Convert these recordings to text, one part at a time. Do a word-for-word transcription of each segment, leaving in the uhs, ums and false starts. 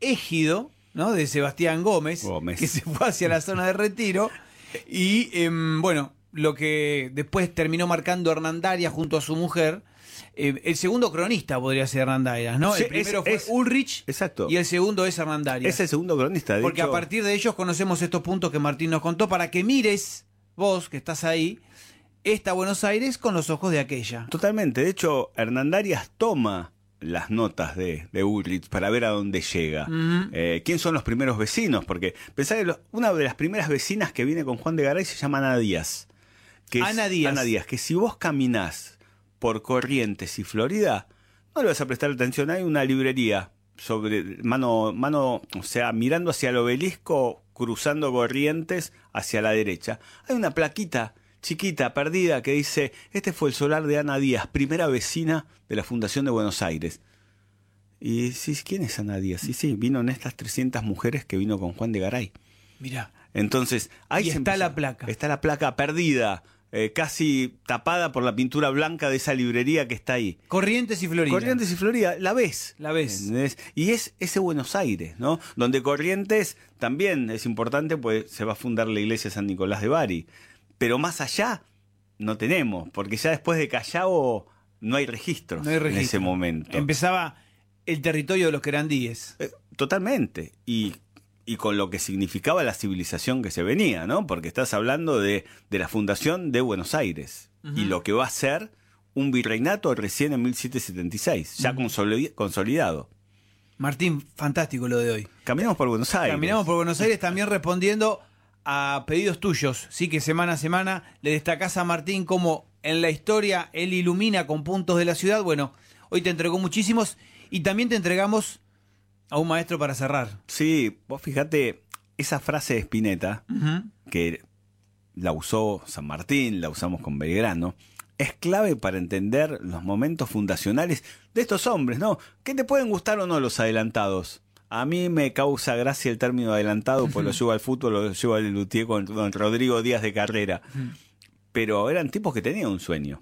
Égido, ¿no? De Sebastián Gómez, Gómez. que se fue hacia la zona de retiro. Y eh, bueno, lo que después terminó marcando Hernandarias junto a su mujer. Eh, el segundo cronista podría ser Hernandarias, ¿no? Sí, el primero es, fue es, Ulrich. Exacto. Y el segundo es Hernandarias. Es el segundo cronista. De Porque hecho, a partir de ellos conocemos estos puntos que Martín nos contó para que mires, vos que estás ahí, esta Buenos Aires con los ojos de aquella. Totalmente. De hecho, Hernandarias toma las notas de, de Ulrich para ver a dónde llega. Uh-huh. Eh, ¿Quién son los primeros vecinos? Porque pensá que lo, una de las primeras vecinas que viene con Juan de Garay se llama Ana Díaz. Que Ana es, Díaz. Ana Díaz, que si vos caminás por Corrientes y Florida, no le vas a prestar atención. Hay una librería sobre mano, mano, o sea, mirando hacia el obelisco, cruzando Corrientes hacia la derecha. Hay una plaquita chiquita, perdida, que dice: este fue el solar de Ana Díaz, primera vecina de la Fundación de Buenos Aires. Y sí, ¿quién es Ana Díaz? Sí, sí, vino en estas trescientas mujeres que vino con Juan de Garay. Mirá. Entonces, ahí y está empezó, la placa. Está la placa perdida. Eh, casi tapada por la pintura blanca de esa librería que está ahí. Corrientes y Florida. Corrientes y Florida, la ves. La ves. ¿Entendés? Y es ese Buenos Aires, ¿no? Donde Corrientes también es importante, pues se va a fundar la iglesia San Nicolás de Bari. Pero más allá no tenemos, porque ya después de Callao no hay registros no hay registro. en ese momento. Empezaba el territorio de los querandíes. Eh, totalmente. Y... y con lo que significaba la civilización que se venía, ¿no? Porque estás hablando de, de la fundación de Buenos Aires, uh-huh. y lo que va a ser un virreinato recién en mil setecientos setenta y seis, ya uh-huh. consolid- consolidado. Martín, fantástico lo de hoy. Caminamos por Buenos Aires. Caminamos por Buenos Aires también respondiendo a pedidos tuyos, sí, que semana a semana le destacás a Martín como en la historia él ilumina con puntos de la ciudad. Bueno, hoy te entregó muchísimos y también te entregamos a un maestro para cerrar. Sí, vos fíjate, esa frase de Spinetta, uh-huh. que la usó San Martín, la usamos con Belgrano, es clave para entender los momentos fundacionales de estos hombres, ¿no? Que te pueden gustar o no los adelantados. A mí me causa gracia el término adelantado, pues uh-huh. lo llevo al fútbol, lo llevo al luthier con don Rodrigo Díaz de Carrera. Uh-huh. Pero eran tipos que tenían un sueño.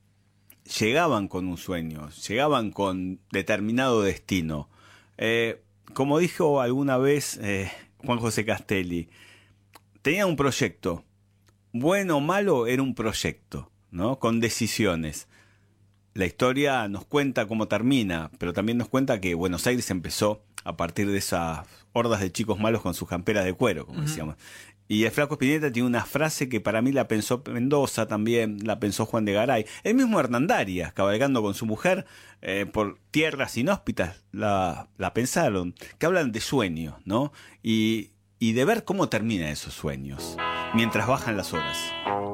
Llegaban con un sueño, llegaban con determinado destino. Eh, como dijo alguna vez eh, Juan José Castelli, tenía un proyecto, bueno o malo era un proyecto, ¿no? Con decisiones. La historia nos cuenta cómo termina, pero también nos cuenta que Buenos Aires empezó a partir de esas hordas de chicos malos con sus camperas de cuero, como uh-huh. decíamos. Y el Flaco Spinetta tiene una frase que para mí la pensó Mendoza también, la pensó Juan de Garay. El mismo Hernandarias, cabalgando con su mujer eh, por tierras inhóspitas, la, la pensaron. Que hablan de sueños, ¿no? Y, y de ver cómo terminan esos sueños, mientras bajan las horas.